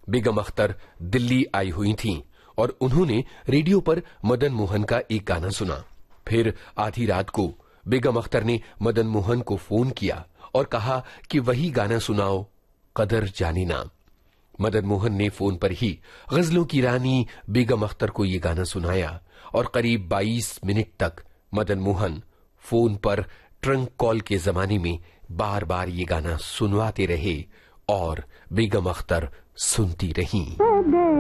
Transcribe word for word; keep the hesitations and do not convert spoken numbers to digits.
बेगम अख्तर दिल्ली आई हुई थीं और उन्होंने रेडियो पर मदन मोहन का एक गाना सुना। फिर आधी रात को बेगम अख्तर ने मदन मोहन को फोन किया और कहा कि वही गाना सुनाओ, कदर जानी ना। मदन मोहन ने फोन पर ही गजलों की रानी बेगम अख्तर को यह गाना सुनाया और करीब बाईस मिनट तक मदन मोहन फोन पर ट्रंक कॉल के जमाने में बार बार ये गाना सुनवाते रहे और बेगम अख्तर सुनती रहीं।